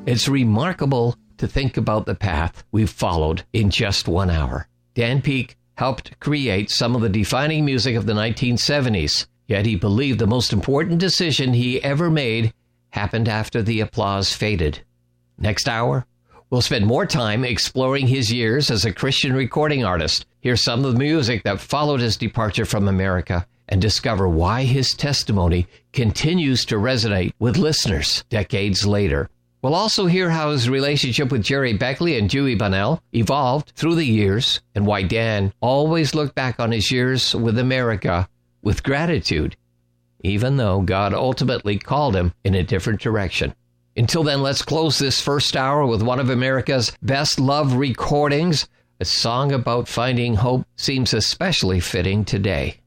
It's remarkable to think about the path we've followed in just 1 hour. Dan Peek helped create some of the defining music of the 1970s, yet he believed the most important decision he ever made happened after the applause faded. Next hour, we'll spend more time exploring his years as a Christian recording artist, hear some of the music that followed his departure from America, and discover why his testimony continues to resonate with listeners decades later. We'll also hear how his relationship with Jerry Beckley and Dewey Bunnell evolved through the years, and why Dan always looked back on his years with America with gratitude, even though God ultimately called him in a different direction. Until then, let's close this first hour with one of America's best-loved recordings. A song about finding hope seems especially fitting today.